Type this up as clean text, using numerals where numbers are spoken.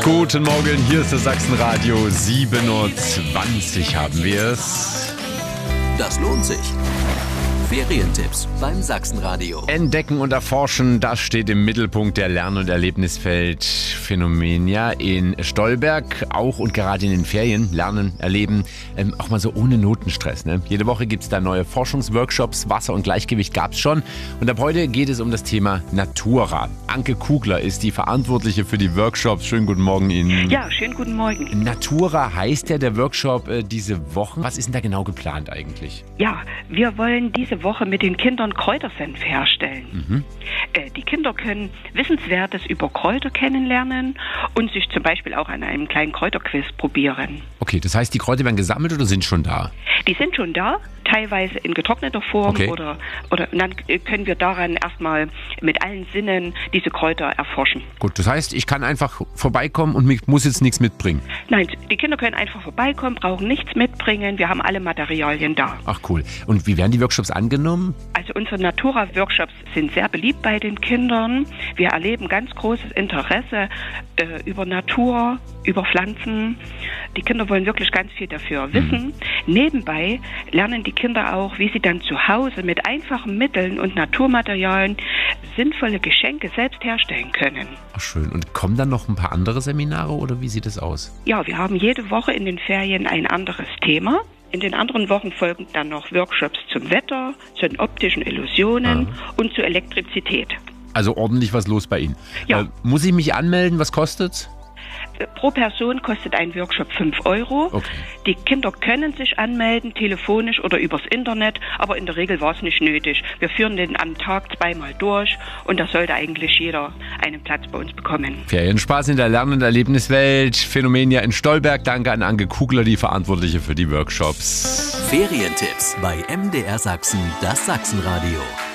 Guten Morgen, hier ist das Sachsenradio. 7:20 Uhr haben wir es. Das lohnt sich. Ferientipps beim Sachsenradio. Entdecken und erforschen, das steht im Mittelpunkt der Lern- und Erlebniswelt Phänomenia in Stolberg. Auch und gerade in den Ferien lernen, erleben, auch mal so ohne Notenstress. Ne? Jede Woche gibt es da neue Forschungsworkshops. Wasser und Gleichgewicht gab es schon. Und ab heute geht es um das Thema Natura. Anke Kugler ist die Verantwortliche für die Workshops. Schönen guten Morgen Ihnen. Ja, schönen guten Morgen. Natura heißt ja der Workshop diese Woche. Was ist denn da genau geplant eigentlich? Ja, wir wollen diese Woche mit den Kindern Kräutersenf herstellen. Die Kinder können Wissenswertes über Kräuter kennenlernen und sich zum Beispiel auch an einem kleinen Kräuterquiz probieren. Okay, das heißt, die Kräuter werden gesammelt oder sind schon da? Die sind schon da, teilweise in getrockneter Form, Okay. oder dann können wir daran erstmal mit allen Sinnen diese Kräuter erforschen. Gut, das heißt, ich kann einfach vorbeikommen und muss jetzt nichts mitbringen. Nein, die Kinder können einfach vorbeikommen, brauchen nichts mitbringen, wir haben alle Materialien da. Ach cool. Und wie werden die Workshops angenommen? Also unsere Natura-Workshops sind sehr beliebt bei den Kindern. Wir erleben ganz großes Interesse über Natur, über Pflanzen. Die Kinder wollen wirklich ganz viel dafür wissen. Nebenbei lernen die Kinder auch, wie sie dann zu Hause mit einfachen Mitteln und Naturmaterialien sinnvolle Geschenke selbst herstellen können. Ach schön. Und kommen dann noch ein paar andere Seminare oder wie sieht es aus? Ja, wir haben jede Woche in den Ferien ein anderes Thema. In den anderen Wochen folgen dann noch Workshops zum Wetter, zu den optischen Illusionen und zur Elektrizität. Also ordentlich was los bei Ihnen. Ja. Muss ich mich anmelden? Was kostet's? Pro Person kostet ein Workshop 5 €. Okay. Die Kinder können sich anmelden, telefonisch oder übers Internet, aber in der Regel war es nicht nötig. Wir führen den am Tag zweimal durch und da sollte eigentlich jeder einen Platz bei uns bekommen. Ferienspaß in der Lern- und Erlebniswelt. Phänomenia in Stolberg. Danke an Anke Kugler, die Verantwortliche für die Workshops. Ferientipps bei MDR Sachsen, das Sachsenradio.